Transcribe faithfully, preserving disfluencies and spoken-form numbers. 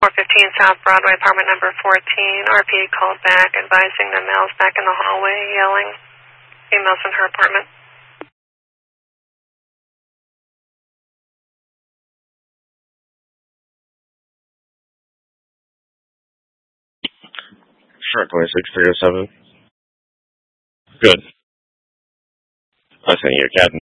four fifteen South Broadway, apartment number fourteen. R P called back advising the male's back in the hallway yelling. Female's in her apartment. Sure, twenty-six three oh seven. Good. I think you're Captain